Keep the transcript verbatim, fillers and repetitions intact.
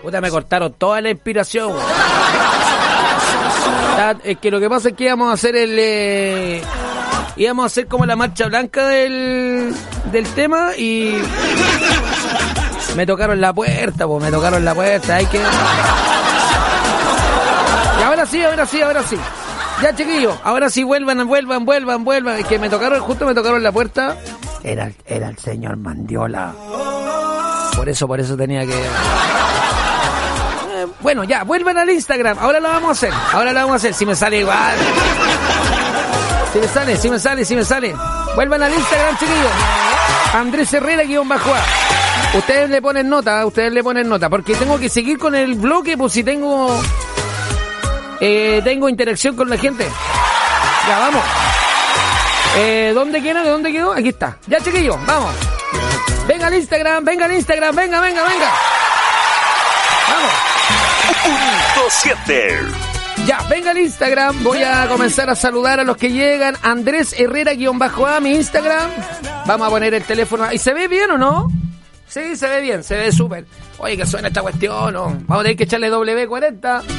Puta, me cortaron toda la inspiración. Es que lo que pasa es que íbamos a hacer el... Eh, íbamos a hacer como la marcha blanca del, del tema y... Me tocaron la puerta, pues, me tocaron la puerta, hay que... Y ahora sí, ahora sí, ahora sí. Ya, chiquillos, ahora sí, vuelvan, vuelvan, vuelvan, vuelvan. Es que me tocaron, justo me tocaron la puerta. Era, era el señor Mandiola. Por eso, por eso tenía que... Eh, bueno, ya, vuelvan al Instagram. Ahora lo vamos a hacer, ahora lo vamos a hacer. Si me sale igual. Si me sale, si me sale, si me sale. Vuelvan al Instagram, chiquillos. Andrés Herrera, guión bajo A. Ustedes le ponen nota, ustedes le ponen nota. Porque tengo que seguir con el bloque, pues si tengo... Eh, tengo interacción con la gente. Ya, vamos. Eh, ¿Dónde quedó? ¿De dónde quedó? Aquí está. Ya, chiquillos, vamos. Venga al Instagram, venga al Instagram, venga, venga, venga. Vamos. Punto siete. Ya, venga al Instagram. Voy a comenzar a saludar a los que llegan. Andrés Herrera, guión bajo A, mi Instagram. Vamos a poner el teléfono. ¿Y se ve bien o no? Sí, se ve bien, se ve súper. Oye, que suena esta cuestión, ¿no? Vamos a tener que echarle W cuarenta.